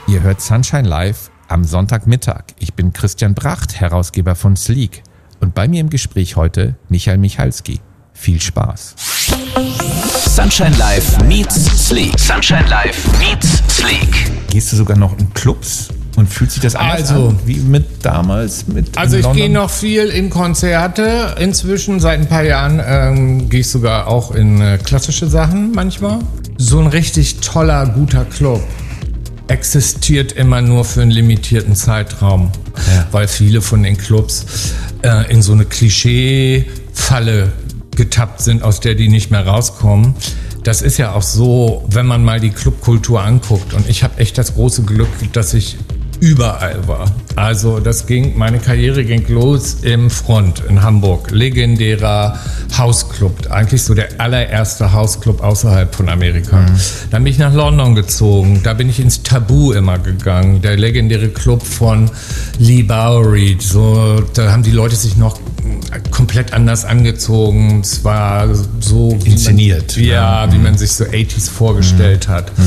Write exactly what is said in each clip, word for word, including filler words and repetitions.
Ihr hört Sunshine Live am Sonntagmittag. Ich bin Christian Bracht, Herausgeber von Sleek. Und bei mir im Gespräch heute Michael Michalski. Viel Spaß. Sunshine Live meets Sleek. Sunshine Live meets Sleek. Gehst du sogar noch in Clubs und fühlt sich das anders also, an wie mit damals? Mit also ich London? gehe noch viel in Konzerte. Inzwischen, seit ein paar Jahren, ähm, gehe ich sogar auch in äh, klassische Sachen manchmal. So ein richtig toller, guter Club existiert immer nur für einen limitierten Zeitraum, ja. Weil viele von den Clubs äh, in so eine Klischee-Falle getappt sind, aus der die nicht mehr rauskommen. Das ist ja auch so, wenn man mal die Clubkultur anguckt. Und ich habe echt das große Glück, dass ich überall war. Also das ging, meine Karriere ging los im Front in Hamburg. Legendärer Hausclub, eigentlich so der allererste Hausclub außerhalb von Amerika. Mhm. Dann bin ich nach London gezogen, da bin ich ins Tabu immer gegangen, der legendäre Club von Lee Bowery. So, da haben die Leute sich noch komplett anders angezogen. Es war so inszeniert. Wie man, ja, mhm. wie man sich so achtziger vorgestellt mhm. hat. Mhm.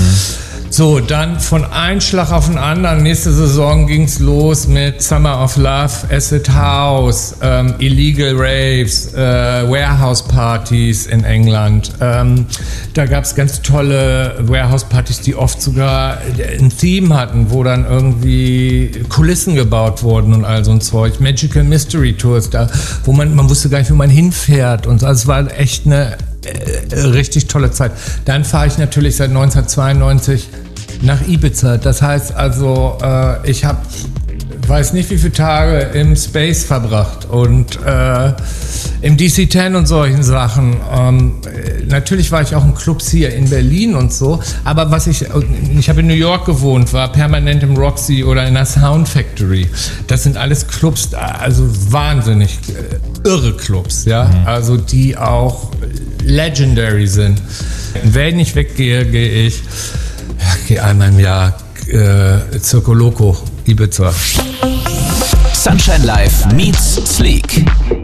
So, dann von einem Schlag auf den anderen. Nächste Saison ging's los mit Summer of Love, Acid House, ähm, Illegal Raves, äh, Warehouse-Partys in England. Ähm, da gab's ganz tolle Warehouse-Partys, die oft sogar ein Theme hatten, wo dann irgendwie Kulissen gebaut wurden und all so ein Zeug. Magical Mystery Tours, da, wo man, man wusste gar nicht, wo man hinfährt. Und also es war echt eine äh, richtig tolle Zeit. Dann fahre ich natürlich seit neunzehnhundertzweiundneunzig nach Ibiza. Das heißt also, äh, ich habe, weiß nicht wie viele Tage im Space verbracht und äh, im D C zehn und solchen Sachen. Ähm, natürlich war ich auch in Clubs hier in Berlin und so, aber was ich, ich habe in New York gewohnt, war permanent im Roxy oder in der Sound Factory. Das sind alles Clubs, also wahnsinnig äh, irre Clubs, ja, mhm. also die auch legendary sind. Wenn ich weggehe, gehe ich Ja, geh einmal im Jahr äh, Circo Loco, Ibiza. Sunshine Live meets Sleek.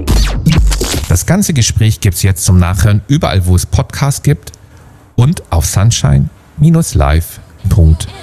Das ganze Gespräch gibt's jetzt zum Nachhören überall, wo es Podcasts gibt und auf sunshine Bindestrich live Punkt